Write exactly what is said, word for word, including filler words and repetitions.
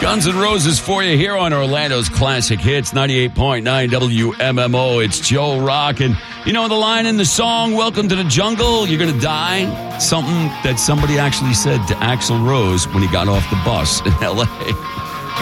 Guns N' Roses for you here on Orlando's Classic Hits, ninety-eight point nine W M M O. It's Joe Rock. And you know the line in the song, Welcome to the Jungle, you're going to die? Something that somebody actually said to Axl Rose when he got off the bus in L A